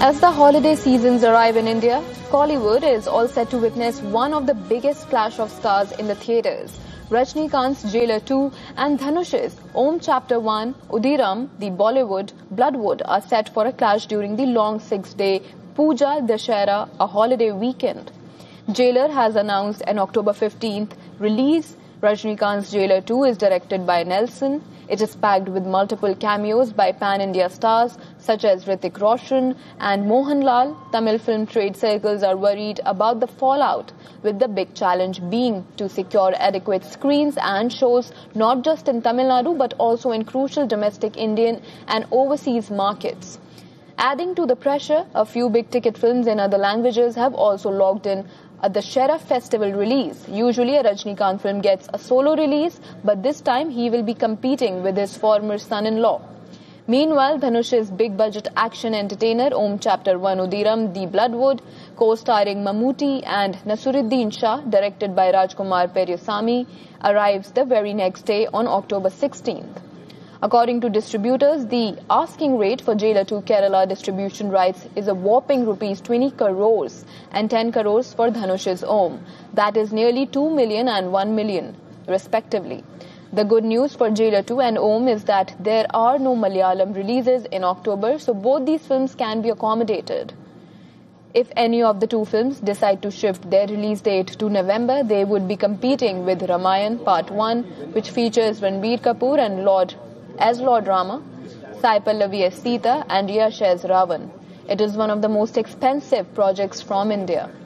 As the holiday seasons arrive in India, Kollywood is all set to witness one of the biggest clash of stars in the theatres. Rajnikant's Jailer 2 and Dhanush's Om Chapter 1, Udiram, the Bollywood Bloodwood are set for a clash during the long 6-day Puja Dashera, a holiday weekend. Jailer has announced an October 15th release. Rajnikant's Jailer 2 is directed by Nelson. It is packed with multiple cameos by pan-India stars such as Hrithik Roshan and Mohanlal. Tamil film trade circles are worried about the fallout, with the big challenge being to secure adequate screens and shows not just in Tamil Nadu but also in crucial domestic Indian and overseas markets. Adding to the pressure, a few big-ticket films in other languages have also logged in at the Shera Festival release. Usually a Rajnikant film gets a solo release, but this time he will be competing with his former son-in-law. Meanwhile, Dhanush's big-budget action entertainer Om Chapter 1 Udiram, The Bloodwood, co-starring Mammootty and Naseeruddin Shah, directed by Rajkumar Periyasamy, arrives the very next day on October 16th. According to distributors, the asking rate for Jailer 2 Kerala distribution rights is a whopping rupees 20 crores and 10 crores for Dhanush's Om. That is nearly 2 million and 1 million, respectively. The good news for Jailer 2 and Om is that there are no Malayalam releases in October, so both these films can be accommodated. If any of the two films decide to shift their release date to November, they would be competing with Ramayan Part 1, which features Ranbir Kapoor and Lord Rama, Sai Pallavi as Sita and Yash as Ravan. It is one of the most expensive projects from India.